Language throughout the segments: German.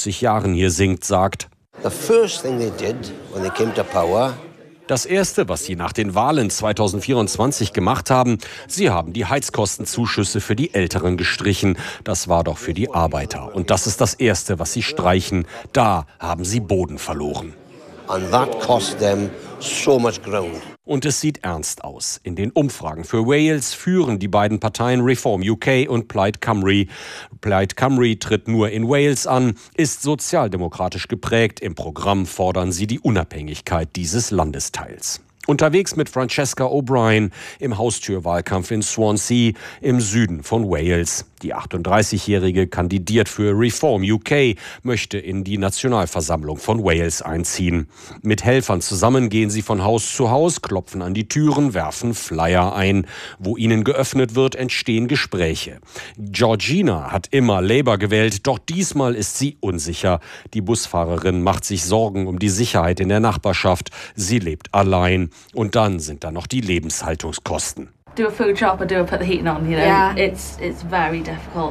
50 Jahren hier singt, sagt: The first thing they did when they came to power. Das Erste, was sie nach den Wahlen 2024 gemacht haben, sie haben die Heizkostenzuschüsse für die Älteren gestrichen. Das war doch für die Arbeiter. Und das ist das Erste, was sie streichen. Da haben sie Boden verloren. And that cost them so much ground. Und es sieht ernst aus. In den Umfragen für Wales führen die beiden Parteien Reform UK und Plaid Cymru. Plaid Cymru tritt nur in Wales an, ist sozialdemokratisch geprägt. Im Programm fordern sie die Unabhängigkeit dieses Landesteils. Unterwegs mit Francesca O'Brien im Haustürwahlkampf in Swansea im Süden von Wales. Die 38-Jährige kandidiert für Reform UK, möchte in die Nationalversammlung von Wales einziehen. Mit Helfern zusammen gehen sie von Haus zu Haus, klopfen an die Türen, werfen Flyer ein. Wo ihnen geöffnet wird, entstehen Gespräche. Georgina hat immer Labour gewählt, doch diesmal ist sie unsicher. Die Busfahrerin macht sich Sorgen um die Sicherheit in der Nachbarschaft. Sie lebt allein. Und dann sind da noch die Lebenshaltungskosten. Do a food shop or put the heating on, Yeah. It's very difficult,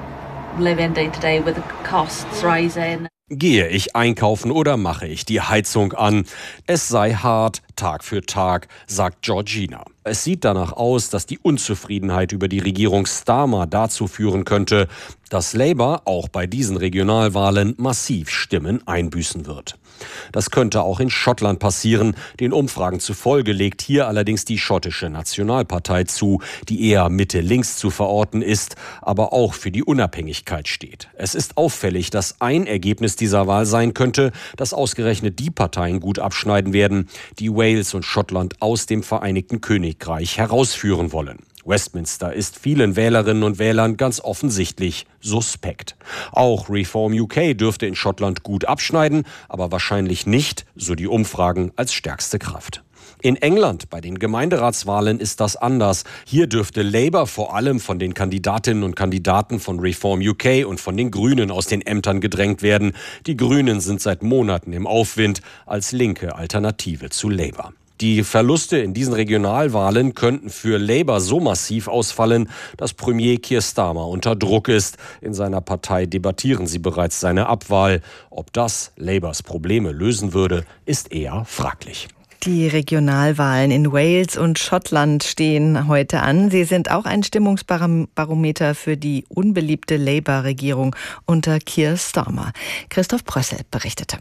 living day to day with the costs rising. Gehe ich einkaufen oder mache ich die Heizung an? Es sei hart, Tag für Tag, sagt Georgina. Es sieht danach aus, dass die Unzufriedenheit über die Regierung Starmer dazu führen könnte, dass Labour auch bei diesen Regionalwahlen massiv Stimmen einbüßen wird. Das könnte auch in Schottland passieren. Den Umfragen zufolge legt hier allerdings die schottische Nationalpartei zu, die eher Mitte-links zu verorten ist, aber auch für die Unabhängigkeit steht. Es ist auffällig, dass ein Ergebnis dieser Wahl sein könnte, dass ausgerechnet die Parteien gut abschneiden werden, die Wales und Schottland aus dem Vereinigten Königreich herausführen wollen. Westminster ist vielen Wählerinnen und Wählern ganz offensichtlich suspekt. Auch Reform UK dürfte in Schottland gut abschneiden, aber wahrscheinlich nicht, so die Umfragen, als stärkste Kraft. In England bei den Gemeinderatswahlen ist das anders. Hier dürfte Labour vor allem von den Kandidatinnen und Kandidaten von Reform UK und von den Grünen aus den Ämtern gedrängt werden. Die Grünen sind seit Monaten im Aufwind als linke Alternative zu Labour. Die Verluste in diesen Regionalwahlen könnten für Labour so massiv ausfallen, dass Premier Keir Starmer unter Druck ist. In seiner Partei debattieren sie bereits seine Abwahl. Ob das Labours Probleme lösen würde, ist eher fraglich. Die Regionalwahlen in Wales und Schottland stehen heute an. Sie sind auch ein Stimmungsbarometer für die unbeliebte Labour-Regierung unter Keir Starmer. Christoph Brössel berichtete.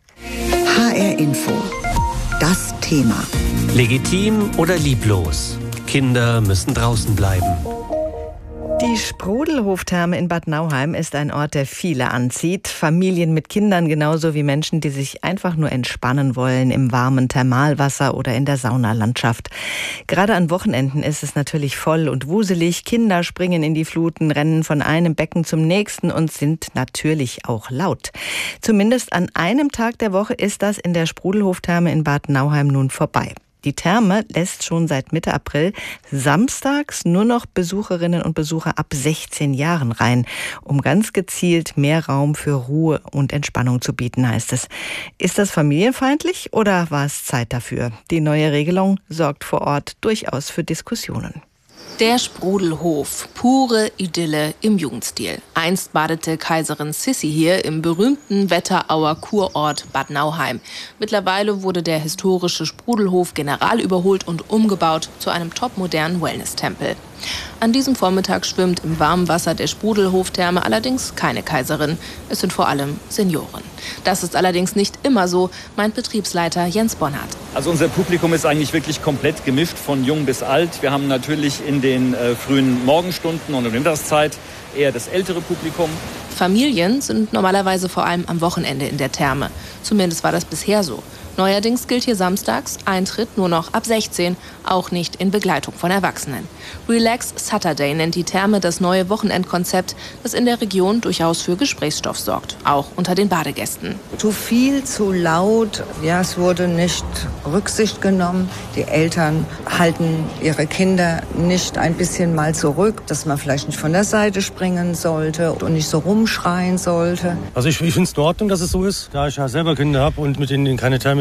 HR Info. Das Thema. Legitim oder lieblos? Kinder müssen draußen bleiben. Die Sprudelhoftherme in Bad Nauheim ist ein Ort, der viele anzieht. Familien mit Kindern genauso wie Menschen, die sich einfach nur entspannen wollen im warmen Thermalwasser oder in der Saunalandschaft. Gerade an Wochenenden ist es natürlich voll und wuselig. Kinder springen in die Fluten, rennen von einem Becken zum nächsten und sind natürlich auch laut. Zumindest an einem Tag der Woche ist das in der Sprudelhoftherme in Bad Nauheim nun vorbei. Die Therme lässt schon seit Mitte April samstags nur noch Besucherinnen und Besucher ab 16 Jahren rein, um ganz gezielt mehr Raum für Ruhe und Entspannung zu bieten, heißt es. Ist das familienfeindlich oder war es Zeit dafür? Die neue Regelung sorgt vor Ort durchaus für Diskussionen. Der Sprudelhof, pure Idylle im Jugendstil. Einst badete Kaiserin Sissi hier im berühmten Wetterauer Kurort Bad Nauheim. Mittlerweile wurde der historische Sprudelhof generalüberholt und umgebaut zu einem topmodernen Wellness-Tempel. An diesem Vormittag schwimmt im warmen Wasser der Sprudelhoftherme allerdings keine Kaiserin. Es sind vor allem Senioren. Das ist allerdings nicht immer so, meint Betriebsleiter Jens Bonnert. Also unser Publikum ist eigentlich wirklich komplett gemischt, von jung bis alt. Wir haben natürlich in den frühen Morgenstunden und in der Mittagszeit eher das ältere Publikum. Familien sind normalerweise vor allem am Wochenende in der Therme. Zumindest war das bisher so. Neuerdings gilt hier samstags Eintritt nur noch ab 16, auch nicht in Begleitung von Erwachsenen. Relax Saturday nennt die Therme das neue Wochenendkonzept, das in der Region durchaus für Gesprächsstoff sorgt, auch unter den Badegästen. Zu viel, zu laut. Ja, es wurde nicht Rücksicht genommen. Die Eltern halten ihre Kinder nicht ein bisschen mal zurück, dass man vielleicht nicht von der Seite springen sollte und nicht so rumschreien sollte. Also ich finde es in Ordnung, dass es so ist, da ich ja selber Kinder habe und mit denen in keine Therme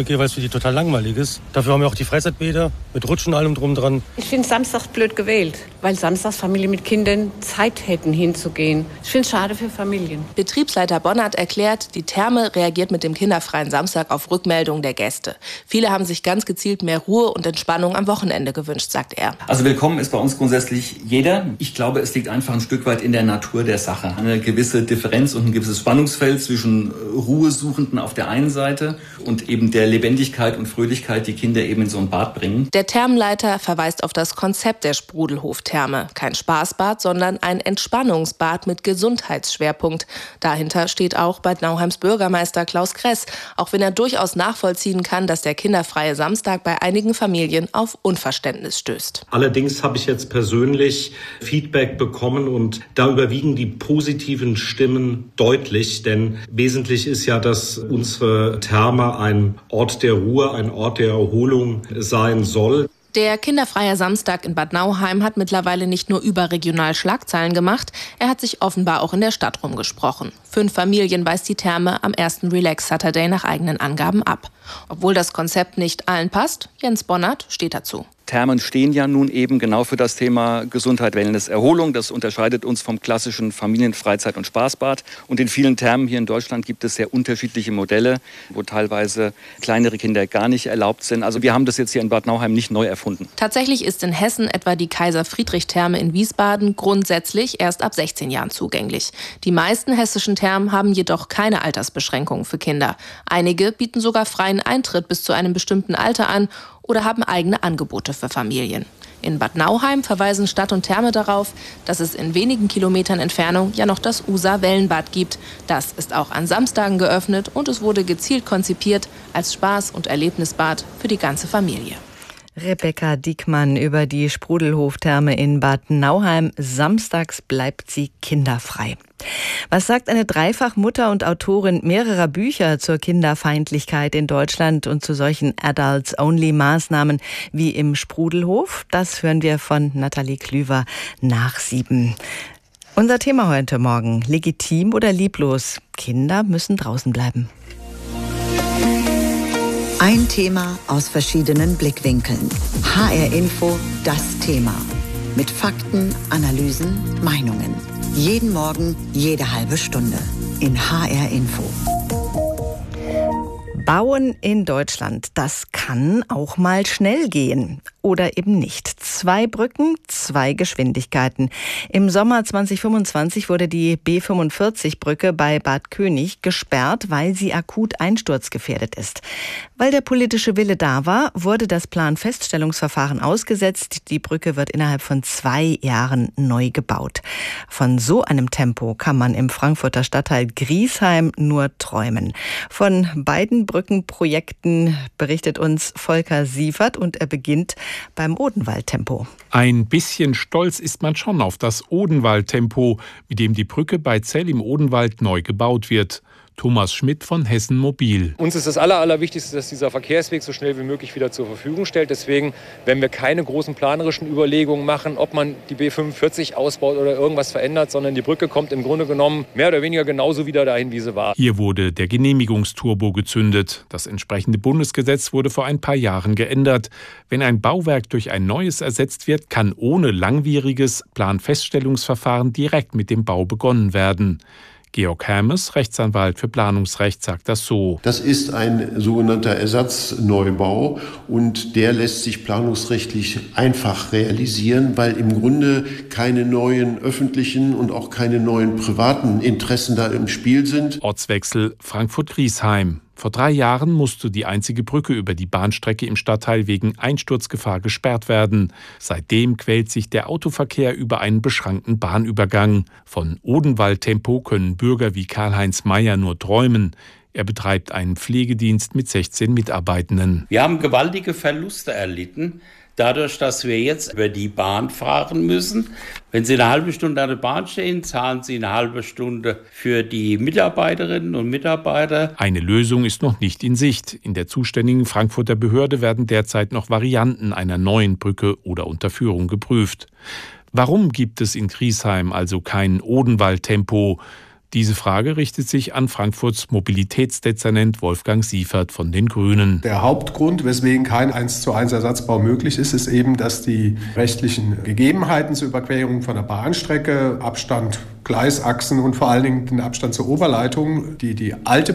gehe, weil es für die total langweilig ist. Dafür haben wir auch die Freizeitbäder mit Rutschen und allem drum dran. Ich finde samstags blöd gewählt, weil samstags Familien mit Kindern Zeit hätten hinzugehen. Ich finde es schade für Familien. Betriebsleiter Bonnert erklärt, die Therme reagiert mit dem kinderfreien Samstag auf Rückmeldungen der Gäste. Viele haben sich ganz gezielt mehr Ruhe und Entspannung am Wochenende gewünscht, sagt er. Also willkommen ist bei uns grundsätzlich jeder. Ich glaube, es liegt einfach ein Stück weit in der Natur der Sache. Eine gewisse Differenz und ein gewisses Spannungsfeld zwischen Ruhesuchenden auf der einen Seite und eben der Lebendigkeit und Fröhlichkeit, die Kinder eben in so ein Bad bringen. Der Thermenleiter verweist auf das Konzept der Sprudelhof-Therme. Kein Spaßbad, sondern ein Entspannungsbad mit Gesundheitsschwerpunkt. Dahinter steht auch Bad Nauheims Bürgermeister Klaus Kress, auch wenn er durchaus nachvollziehen kann, dass der kinderfreie Samstag bei einigen Familien auf Unverständnis stößt. Allerdings habe ich jetzt persönlich Feedback bekommen und da überwiegen die positiven Stimmen deutlich, denn wesentlich ist ja, dass unsere Therme ein Ort der Ruhe, ein Ort der Erholung sein soll. Der kinderfreie Samstag in Bad Nauheim hat mittlerweile nicht nur überregional Schlagzeilen gemacht, er hat sich offenbar auch in der Stadt rumgesprochen. 5 Familien weist die Therme am ersten Relax Saturday nach eigenen Angaben ab. Obwohl das Konzept nicht allen passt, Jens Bonnert steht dazu. Thermen stehen ja nun eben genau für das Thema Gesundheit, Wellness, Erholung. Das unterscheidet uns vom klassischen Familien-, Freizeit- und Spaßbad. Und in vielen Thermen hier in Deutschland gibt es sehr unterschiedliche Modelle, wo teilweise kleinere Kinder gar nicht erlaubt sind. Also wir haben das jetzt hier in Bad Nauheim nicht neu erfunden. Tatsächlich ist in Hessen etwa die Kaiser-Friedrich-Therme in Wiesbaden grundsätzlich erst ab 16 Jahren zugänglich. Die meisten hessischen Thermen haben jedoch keine Altersbeschränkungen für Kinder. Einige bieten sogar freien Eintritt bis zu einem bestimmten Alter an oder haben eigene Angebote für Familien. In Bad Nauheim verweisen Stadt und Therme darauf, dass es in wenigen Kilometern Entfernung ja noch das Usa-Wellenbad gibt. Das ist auch an Samstagen geöffnet und es wurde gezielt konzipiert als Spaß- und Erlebnisbad für die ganze Familie. Rebecca Diekmann über die Sprudelhof-Therme in Bad Nauheim. Samstags bleibt sie kinderfrei. Was sagt eine Dreifachmutter und Autorin mehrerer Bücher zur Kinderfeindlichkeit in Deutschland und zu solchen Adults-Only-Maßnahmen wie im Sprudelhof? Das hören wir von Nathalie Klüver nach 7. Unser Thema heute Morgen: legitim oder lieblos? Kinder müssen draußen bleiben. Ein Thema aus verschiedenen Blickwinkeln. HR Info, das Thema. Mit Fakten, Analysen, Meinungen. Jeden Morgen, jede halbe Stunde. In HR Info. Bauen in Deutschland, das kann auch mal schnell gehen. Oder eben nicht. 2 Brücken, 2 Geschwindigkeiten. Im Sommer 2025 wurde die B45-Brücke bei Bad König gesperrt, weil sie akut einsturzgefährdet ist. Weil der politische Wille da war, wurde das Planfeststellungsverfahren ausgesetzt. Die Brücke wird innerhalb von 2 Jahren neu gebaut. Von so einem Tempo kann man im Frankfurter Stadtteil Griesheim nur träumen. Von beiden Brückenprojekten berichtet uns Volker Sievert und er beginnt beim Odenwald-Tempo. Ein bisschen stolz ist man schon auf das Odenwald-Tempo, mit dem die Brücke bei Zell im Odenwald neu gebaut wird. Thomas Schmidt von Hessen Mobil. Uns ist das Allerwichtigste, dass dieser Verkehrsweg so schnell wie möglich wieder zur Verfügung stellt. Deswegen, wenn wir keine großen planerischen Überlegungen machen, ob man die B45 ausbaut oder irgendwas verändert, sondern die Brücke kommt im Grunde genommen mehr oder weniger genauso wieder dahin, wie sie war. Hier wurde der Genehmigungsturbo gezündet. Das entsprechende Bundesgesetz wurde vor ein paar Jahren geändert. Wenn ein Bauwerk durch ein neues ersetzt wird, kann ohne langwieriges Planfeststellungsverfahren direkt mit dem Bau begonnen werden. Georg Hermes, Rechtsanwalt für Planungsrecht, sagt das so. Das ist ein sogenannter Ersatzneubau und der lässt sich planungsrechtlich einfach realisieren, weil im Grunde keine neuen öffentlichen und auch keine neuen privaten Interessen da im Spiel sind. Ortswechsel Frankfurt-Griesheim. Vor 3 Jahren musste die einzige Brücke über die Bahnstrecke im Stadtteil wegen Einsturzgefahr gesperrt werden. Seitdem quält sich der Autoverkehr über einen beschränkten Bahnübergang. Von Odenwald-Tempo können Bürger wie Karl-Heinz Meyer nur träumen. Er betreibt einen Pflegedienst mit 16 Mitarbeitenden. Wir haben gewaltige Verluste erlitten, dadurch, dass wir jetzt über die Bahn fahren müssen. Wenn Sie eine halbe Stunde an der Bahn stehen, zahlen Sie eine halbe Stunde für die Mitarbeiterinnen und Mitarbeiter. Eine Lösung ist noch nicht in Sicht. In der zuständigen Frankfurter Behörde werden derzeit noch Varianten einer neuen Brücke oder Unterführung geprüft. Warum gibt es in Griesheim also kein Odenwald-Tempo? Diese Frage richtet sich an Frankfurts Mobilitätsdezernent Wolfgang Siefert von den Grünen. Der Hauptgrund, weswegen kein 1:1 Ersatzbau möglich ist, ist eben, dass die rechtlichen Gegebenheiten zur Überquerung von der Bahnstrecke, Abstand, Gleisachsen und vor allen Dingen den Abstand zur Oberleitung, die alte